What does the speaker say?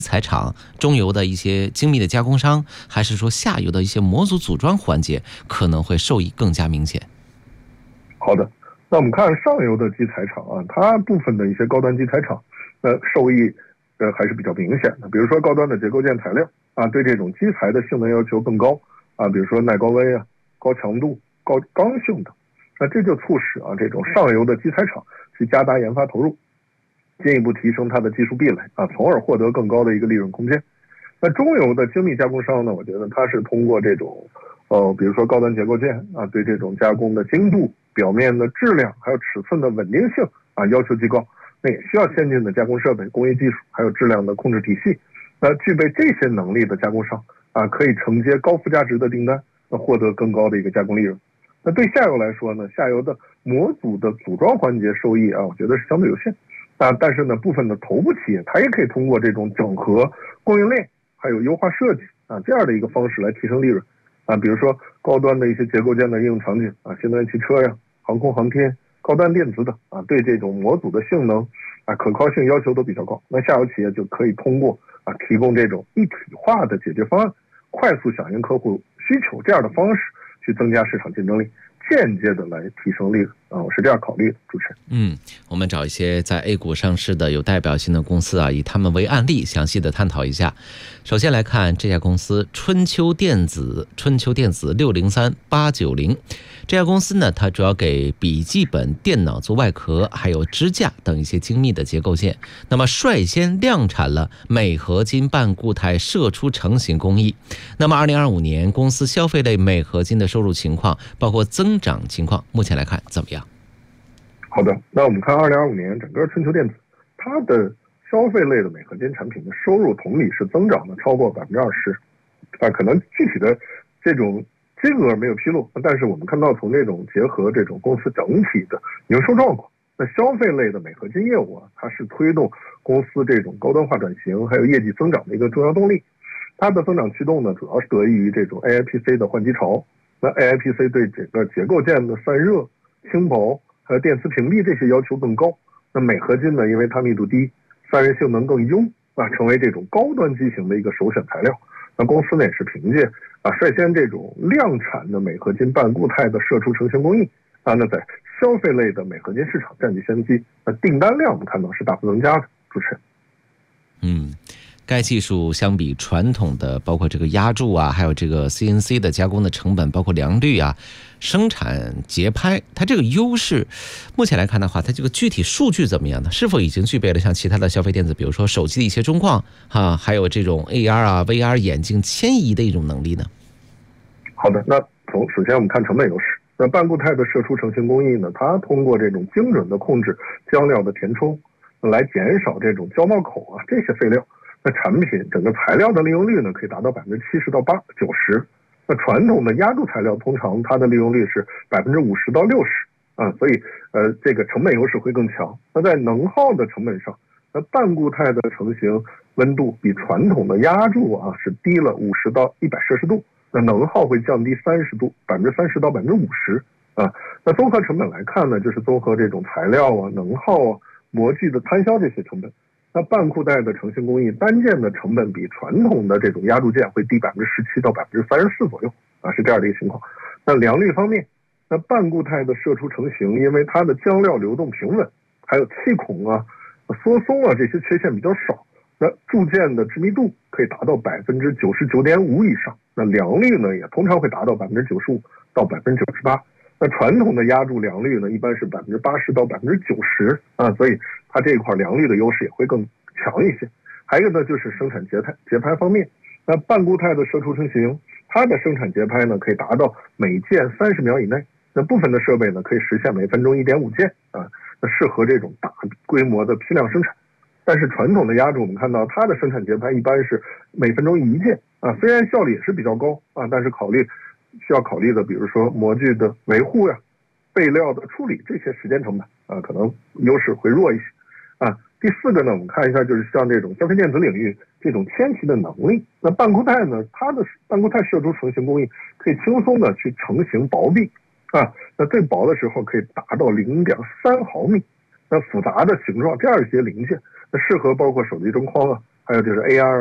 材厂、中游的一些精密的加工商，还是说下游的一些模组组装环节可能会受益更加明显？ 好的，那我们看上游的基材厂啊，它部分的一些高端基材厂，受益还是比较明显的。比如说高端的结构件材料啊，对这种基材的性能要求更高啊，比如说耐高温啊、高强度、高刚性等。那这就促使这种上游的基材厂去加大研发投入，进一步提升它的技术壁垒啊，从而获得更高的一个利润空间。那中游的精密加工商呢，我觉得它是通过这种比如说高端结构件啊，对这种加工的精度、表面的质量还有尺寸的稳定性啊要求极高，那也需要先进的加工设备、工艺技术还有质量的控制体系。那具备这些能力的加工商啊，可以承接高附加值的订单，获得更高的一个加工利润。那对下游来说呢，下游的模组的组装环节收益啊，我觉得是相对有限啊。但是呢，部分的头部企业它也可以通过这种整合供应链还有优化设计啊这样的一个方式来提升利润啊。比如说高端的一些结构件的应用场景啊，新能源汽车呀、航空航天、高端电子等啊，对这种模组的性能啊、可靠性要求都比较高。那下游企业就可以通过提供这种一体化的解决方案，快速响应客户需求这样的方式，去增加市场竞争力，间接的来提升利润啊，我是这样考虑的。主持人， 我们找一些在 A 股上市的有代表性的公司啊，以他们为案例，详细的探讨一下。首先来看这家公司春秋电子603890，这家公司呢，它主要给笔记本电脑做外壳，还有支架等一些精密的结构件。那么率先量产了镁合金半固态射出成型工艺。那么2025年公司消费类镁合金的收入情况，包括增长情况，目前来看怎么样？ 好的，那我们看2025年整个春秋电子它的消费类的镁合金产品的收入同比是增长的超过20%啊，可能具体的这种金额没有披露，但是我们看到从这种结合这种公司整体的营收状况，那消费类的镁合金业务啊，它是推动公司这种高端化转型还有业绩增长的一个重要动力。它的增长驱动呢，主要是得益于这种 AIPC 的换机潮。那 AIPC 对整个结构件的散热、轻薄还有电磁屏蔽这些要求更高。那镁合金呢，因为它密度低，散热性能更优啊，成为这种高端机型的一个首选材料。那公司呢也是凭借率先这种量产的镁合金半固态的射出成型工艺啊，那在消费类的镁合金市场占据先机。那订单量我们看到是大幅增加的。主持人， 该技术相比传统的包括这个压铸啊，还有这个 CNC 的加工的成本，包括良率啊、生产节拍，它这个优势目前来看的话，它这个具体数据怎么样呢？是否已经具备了像其他的消费电子，比如说手机的一些中框还有这种 AR 啊、VR 眼镜迁移的一种能力呢？ 好的，那首先我们看成本优势。那半固态的射出成型工艺呢，它通过这种精准的控制浆料的填充，来减少这种胶帽口这些废料。那产品整个材料的利用率呢，可以达到70%到90%。那传统的压铸材料通常它的利用率是50%到60%啊，所以这个成本优势会更强。那在能耗的成本上，那半固态的成型温度比传统的压铸是低了50到100摄氏度，那能耗会降低30度，30%到50%啊。那综合成本来看呢，就是综合这种材料能耗模具的摊销这些成本。那半固态的成型工艺单件的成本比传统的这种压铸件会低17%到34%左右啊，是这样的一个情况。那良率方面，那半固态的射出成型，因为它的浆料流动平稳，还有气孔缩松这些缺陷比较少，那铸件的致密度可以达到99.5%以上，那良率呢也通常会达到95%到98%。那传统的压铸良率呢，一般是80%到90%啊，所以它这一块良率的优势也会更强一些。还有一个呢，就是生产节拍方面，那半固态的射出成型，它的生产节拍呢可以达到每件30秒以内。那部分的设备呢可以实现每分钟1.5件啊，那适合这种大规模的批量生产。但是传统的压铸，我们看到它的生产节拍一般是每分钟1件啊，虽然效率也是比较高啊，但是需要考虑的，比如说模具的维护备料的处理这些时间成本可能优势会弱一些啊。第四个呢，我们看一下就是像这种消费电子领域这种迁徙的能力。那半固态呢，它的半固态射出成型工艺可以轻松的去成型薄壁啊，那最薄的时候可以达到0.3毫米。那复杂的形状这样一些零件，那适合包括手机中框还有就是 AR